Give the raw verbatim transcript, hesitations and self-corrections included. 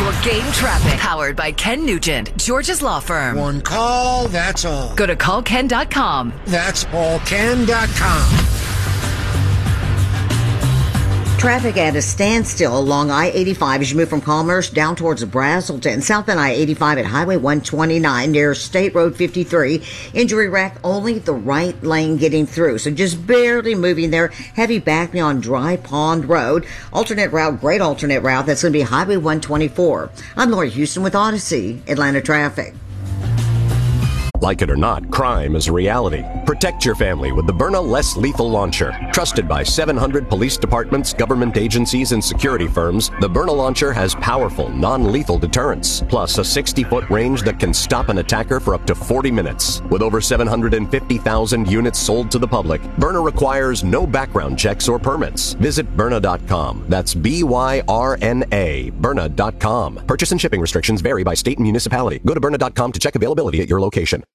You'll gain traffic. Powered by Ken Nugent, George's Law Firm. One call, that's all. Go to call ken dot com. That's all ken dot com. Traffic at a standstill along I eighty-five as you move from Commerce down towards Brazelton. South on I eighty-five at Highway one twenty-nine near State Road fifty-three. Injury wreck, only the right lane getting through. So just barely moving there. Heavy back on Dry Pond Road. Alternate route, great alternate route. That's going to be Highway one twenty-four. I'm Lori Houston with Odyssey, Atlanta Traffic. Like it or not, crime is a reality. Protect your family with the Byrna Less Lethal Launcher. Trusted by seven hundred police departments, government agencies, and security firms, the Byrna Launcher has powerful, non-lethal deterrence, plus a sixty-foot range that can stop an attacker for up to forty minutes. With over seven hundred fifty thousand units sold to the public, Byrna requires no background checks or permits. Visit Byrna dot com. That's B Y R N A, Byrna dot com. Purchase and shipping restrictions vary by state and municipality. Go to Byrna dot com to check availability at your location.